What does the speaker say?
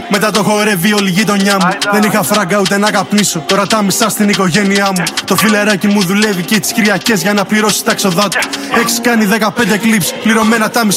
Μετά το χορεύει όλη η γειτονιά μου. Δεν είχα φράγκα ούτε να καπνίσω. Τώρα τα μισά στην οικογένειά μου. Το φιλεράκι μου δουλεύει και τις Κυριακές για να πληρώσει τα έξοδά του. Έχεις κάνει 15 κλιπς, πληρωμένα τα μισά.